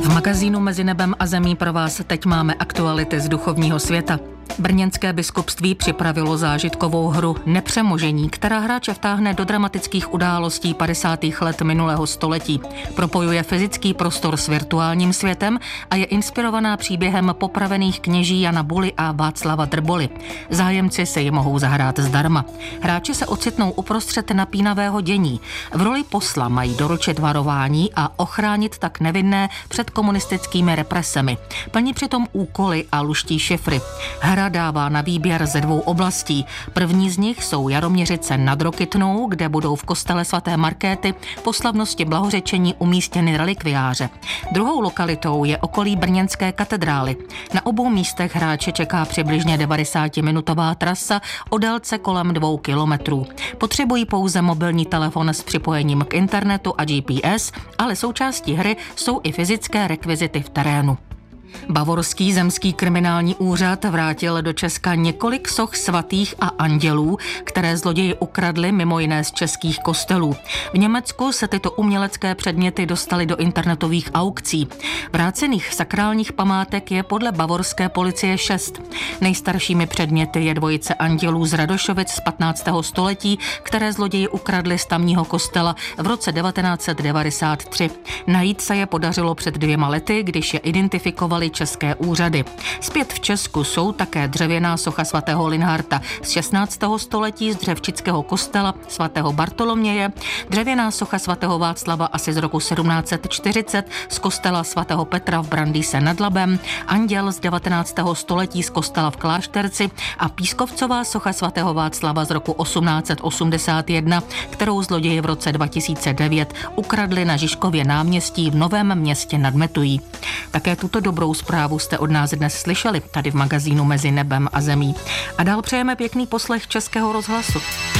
V magazínu Mezi nebem a zemí pro vás teď máme aktuality z duchovního světa. Brněnské biskupství připravilo zážitkovou hru Nepřemožení, která hráče vtáhne do dramatických událostí 50. let minulého století. Propojuje fyzický prostor s virtuálním světem a je inspirovaná příběhem popravených kněží Jana Buly a Václava Drboly. Zájemci se ji mohou zahrát zdarma. Hráči se ocitnou uprostřed napínavého dění. V roli posla mají doručit varování a ochránit tak nevinné před komunistickými represemi. Plní přitom úkoly a luští šifry. Hra dává na výběr ze 2 oblastí. První z nich jsou Jaroměřice nad Rokytnou, kde budou v kostele svaté Markéty po slavnosti blahořečení umístěny relikviáře. Druhou lokalitou je okolí brněnské katedrály. Na obou místech hráče čeká přibližně 90-minutová trasa o délce kolem 2 kilometrů. Potřebují pouze mobilní telefon s připojením k internetu a GPS, ale součástí hry jsou i fyzické rekvizity v terénu. Bavorský zemský kriminální úřad vrátil do Česka několik soch svatých a andělů, které zloději ukradli mimo jiné z českých kostelů. V Německu se tyto umělecké předměty dostaly do internetových aukcí. Vrácených sakrálních památek je podle bavorské policie 6. Nejstaršími předměty je dvojice andělů z Radošovic z 15. století, které zloději ukradli z tamního kostela v roce 1993. Najít se je podařilo před 2 lety, když je identifikovali české úřady. Zpět v Česku jsou také dřevěná socha svatého Linharta z 16. století z dřevčického kostela svatého Bartoloměje, dřevěná socha svatého Václava asi z roku 1740 z kostela svatého Petra v Brandýse nad Labem, anděl z 19. století z kostela v Klášterci a pískovcová socha svatého Václava z roku 1881, kterou zloději v roce 2009 ukradli na Žižkově náměstí v Novém Městě nad Metují. Také tuto dobrou zprávu jste od nás dnes slyšeli tady v magazínu Mezi nebem a zemí. A dál přejeme pěkný poslech Českého rozhlasu.